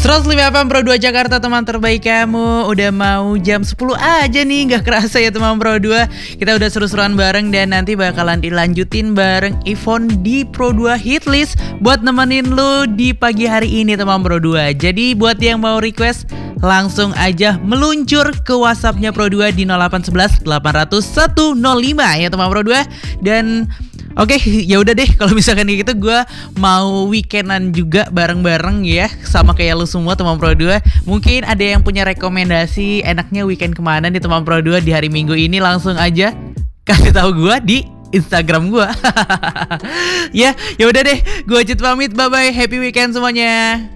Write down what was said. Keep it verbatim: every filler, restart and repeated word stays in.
seratus lima F M Pro dua Jakarta, teman terbaik kamu. Udah mau jam sepuluh aja nih, gak kerasa ya teman Pro dua. Kita udah seru-seruan bareng dan nanti bakalan dilanjutin bareng Ivon di Pro dua Hitlist buat nemenin lu di pagi hari ini teman Pro dua. Jadi buat yang mau request, langsung aja meluncur ke WhatsAppnya Pro dua di nol delapan satu satu delapan nol nol satu nol lima ya teman Pro dua. Dan oke, ya udah deh kalau misalkan kayak gitu, gue mau weekendan juga bareng-bareng ya sama kayak lu semua teman Pro dua. Mungkin ada yang punya rekomendasi enaknya weekend kemana nih teman Pro dua di hari Minggu ini, langsung aja kasih tahu gue di Instagram gue. Ya, ya udah deh, gue Cid pamit, bye bye, happy weekend semuanya.